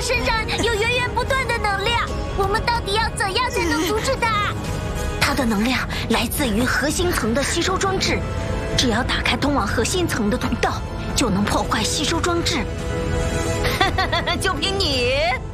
身上有源源不断的能量，我们到底要怎样才能阻止它？ 它的能量来自于核心层的吸收装置，只要打开通往核心层的通道，就能破坏吸收装置。 就凭你？